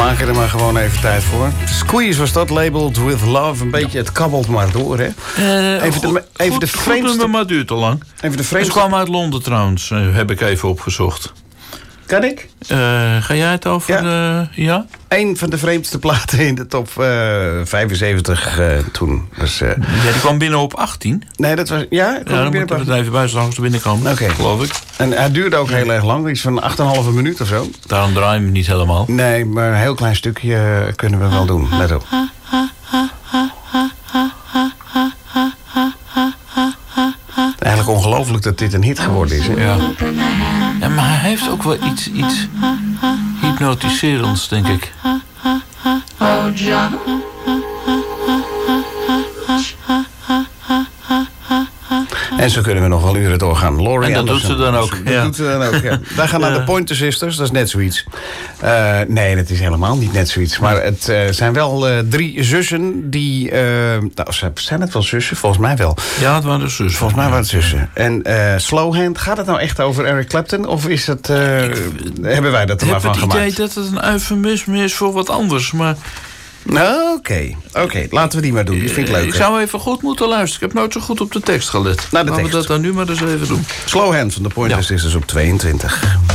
Maak er maar gewoon even tijd voor. Squeeze was dat, labeled with love. Een beetje, het kabbelt maar door, hè. Even de vreemdste... maar het duurt te lang. Even de vreemdste... Ze kwamen uit Londen trouwens, heb ik even opgezocht. Kan ik? Ga jij het over ja? Een van de vreemdste platen in de top 75 toen. Dus, ja, die kwam binnen op 18. Nee, dat was... Ja, dan moeten we het even bij langs de binnenkant, geloof ik. En hij duurde ook heel erg lang. Iets van 8,5 minuut of zo. Daarom draaien we niet helemaal. Nee, maar een heel klein stukje kunnen we wel doen. Let op. Eigenlijk ongelooflijk dat dit een hit geworden is. Hè? Ja. Ja, maar hij heeft ook wel iets hypnotiserends, denk ik. Oh, John. En zo kunnen we nog wel uren doorgaan. Laurie en dat Anderson. Doet ze dan ook. Dat doet ze dan ook, ja. Wij gaan naar de Pointer Sisters, dat is net zoiets. Nee, dat is helemaal niet net zoiets. Maar het zijn wel 3 zussen die... zijn het wel zussen? Volgens mij wel. Ja, het waren de zussen. Volgens mij waren het zussen. En Slowhand, gaat het nou echt over Eric Clapton? Of is het... hebben wij dat er maar van gemaakt? Ik heb het idee dat het een eufemisme is voor wat anders, maar... Oké, laten we die maar doen. Die vind ik leuk. Ik zou even goed moeten luisteren. Ik heb nooit zo goed op de tekst gelet. Naar de Laten tekst. we dat dan nu maar eens even doen. Slowhand van de Pointer Sisters op 22.